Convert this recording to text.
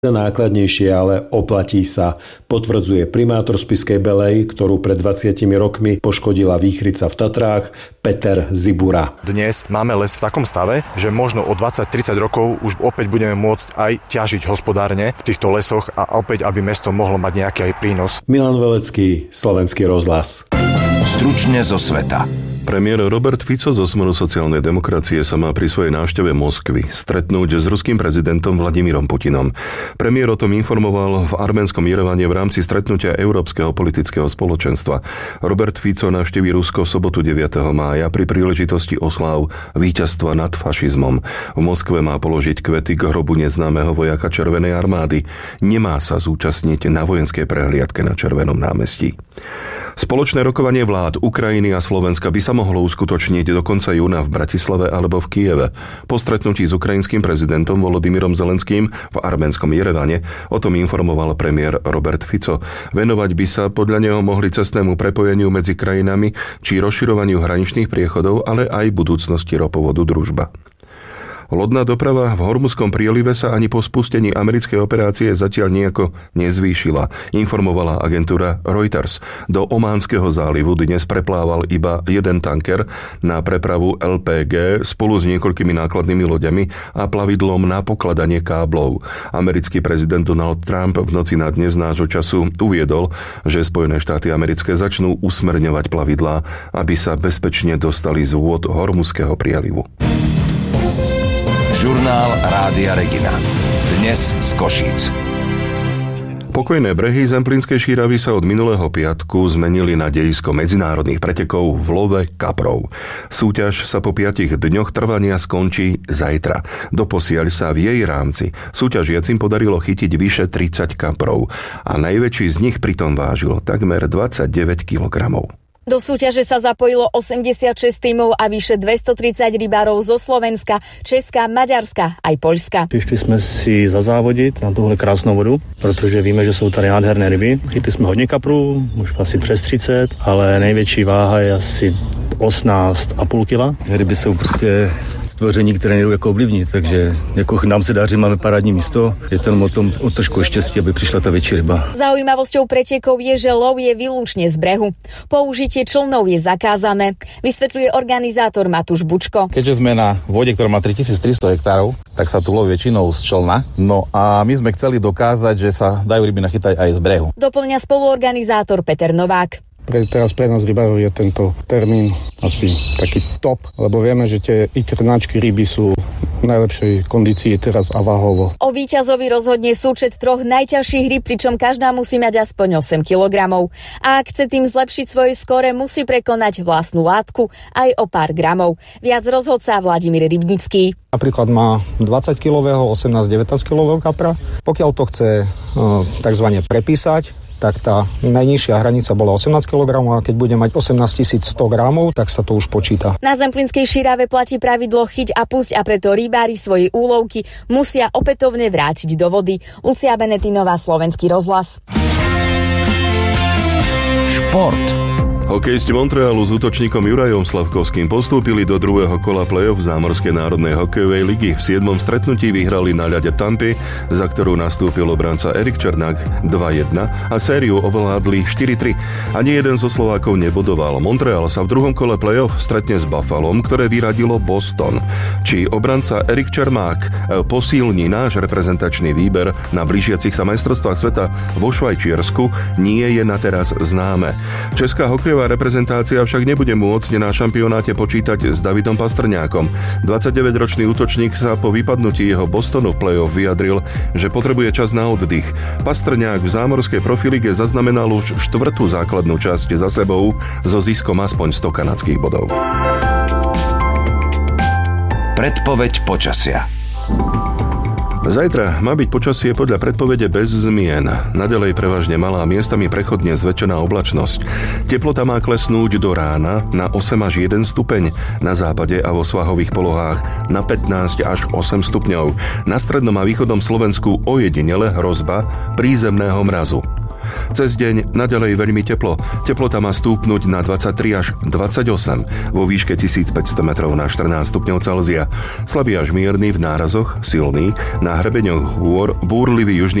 nákladnejšie, ale oplatí sa, potvrdzuje primátor Spišskej Belej, ktorú pred 20 rokmi poškodila výchrica v Tatrách, Peter Zibura. Dnes máme les v takom stave, že možno o 20-30 rokov už opäť budeme môcť aj ťažiť hospodárne v týchto lesoch a opäť, aby mesto mohlo mať nejaký aj prínos. Milan Velecký, Slovenský rozhlas. Stručne zo sveta. Premiér Robert Fico zo Smeru sociálnej demokracie sa má pri svojej návšteve Moskvy stretnúť s ruským prezidentom Vladimírom Putinom. Premiér o tom informoval v arménskom Jerevane v rámci stretnutia Európskeho politického spoločenstva. Robert Fico navštíví Rusko v sobotu 9. mája pri príležitosti osláv víťazstva nad fašizmom. V Moskve má položiť kvety k hrobu neznámeho vojaka Červenej armády. Nemá sa zúčastniť na vojenskej prehliadke na Červenom námestí. Spoločné rokovanie vlád Ukrajiny a Slovenska by sa mohlo uskutočniť do konca júna v Bratislave alebo v Kyjeve. Po stretnutí s ukrajinským prezidentom Volodymyrom Zelenským v arménskom Jerevane o tom informoval premiér Robert Fico. Venovať by sa podľa neho mohli cestnému prepojeniu medzi krajinami či rozširovaniu hraničných priechodov, ale aj budúcnosti ropovodu Družba. Lodná doprava v Hormuzskom prielive sa ani po spustení americkej operácie zatiaľ nejako nezvýšila, informovala agentúra Reuters. Do Ománskeho zálivu dnes preplával iba jeden tanker na prepravu LPG spolu s niekoľkými nákladnými loďami a plavidlom na pokladanie káblov. Americký prezident Donald Trump v noci na dnes nášho času uviedol, že Spojené štáty americké začnú usmerňovať plavidlá, aby sa bezpečne dostali z vôd Hormuzského prielivu. Žurnál Rádia Regina. Dnes z Košíc. Pokojné brehy Zemplínskej Šíravy sa od minulého piatku zmenili na dejisko medzinárodných pretekov v love kaprov. Súťaž sa po 5 dňoch trvania skončí zajtra. Doposiaľ sa v jej rámci súťažiacim podarilo chytiť vyše 30 kaprov a najväčší z nich pritom vážil takmer 29 kilogramov. Do súťaže sa zapojilo 86 tímov a vyše 230 rybárov zo Slovenska, Česka, Maďarska aj Poľska. Prišli sme si zazávodiť na túhle krásnu vodu, pretože víme, že sú tady nádherné ryby. Chytli sme hodne kapru, už asi přes 30, ale největší váha je asi 18,5 kg. Ryby jsou prostě stvoření, které nejdou jako ovlivnit, takže jako nám se daří, máme parádní místo, je to o trošku štěstí, aby přišla ta větší ryba. Zaujímavosťou pretekov je, že lov je výlučne z brehu. Použitie člnov je zakázané, vysvetľuje organizátor Matúš Bučko. Keďže sme na vode, ktorá má 3300 hektárov, tak sa tu loví väčšinou z člna. No a my sme chceli dokázať, že sa dajú ryby nachytať aj z brehu. Doplňa spoluorganizátor Peter Novák. Teraz pre nás rybárov je tento termín asi taký top, lebo vieme, že tie ikrnáčky ryby sú v najlepšej kondícii teraz a váhovo. O víťazovi rozhodne súčet troch najťažších ryb, pričom každá musí mať aspoň 8 kg. A ak chce tým zlepšiť svoje skóre, musí prekonať vlastnú látku aj o pár gramov. Viac rozhodca Vladimír Rybnický. Napríklad má 20-kilového, 18-19 kilového kapra. Pokiaľ to chce takzvané prepísať, tak tá najnižšia hranica bola 18 kg a keď bude mať 18 100 gramov, tak sa to už počíta. Na Zemplínskej Šírave platí pravidlo chyť a pusť a preto rybári svoje úlovky musia opätovne vrátiť do vody. Lucia Benetinová, Slovenský rozhlas. Šport. Hokejisti Montrealu s útočníkom Jurajom Slavkovským postúpili do druhého kola play-off Zámorskej národnej hokejovej ligy. V 7. stretnutí vyhrali na ľade Tampy, za ktorú nastúpil obranca Erik Černák 2-1 a sériu ovládli 4-3. Ani jeden zo Slovákov nebodoval. Montreal sa v druhom kole play-off stretne s Buffalom, ktoré vyradilo Boston. Či obranca Erik Čermák posilní náš reprezentačný výber na blížiacich sa majstrovstvách sveta vo Švajčiarsku, nie je na teraz známe. Česká hokejová reprezentácia však nebude môcť na šampionáte počítať s Davidom Pastrňákom. 29-ročný útočník sa po vypadnutí jeho Bostonu v play-off vyjadril, že potrebuje čas na oddych. Pastrňák v zámorskej profilige zaznamenal už 4. základnú časť za sebou so ziskom aspoň 100 kanadských bodov. Predpoveď počasia. Zajtra má byť počasie podľa predpovede bez zmien. Naďalej prevažne malá, miestami prechodne zväčšená oblačnosť. Teplota má klesnúť do rána na 8 až 1 stupeň, na západe a vo svahových polohách na 15 až 8 stupňov. Na strednom a východnom Slovensku ojedinele hrozba prízemného mrazu. Cez deň naďalej veľmi teplo. Teplota má stúpnuť na 23 až 28, vo výške 1500 metrov na 14 stupňov Celzia. Slabý až mierny v nárazoch, silný, na hrebeňoch hôr búrlivý južný